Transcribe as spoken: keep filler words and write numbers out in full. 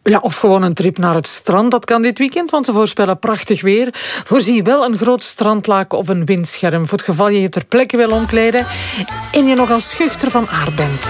Ja, of gewoon een trip naar het strand. Dat kan dit weekend, want ze voorspellen prachtig weer. Voorzie wel een groot strandlaken of een windscherm, voor het geval je je ter plekke wil omkleden en je nogal schuchter van aard bent.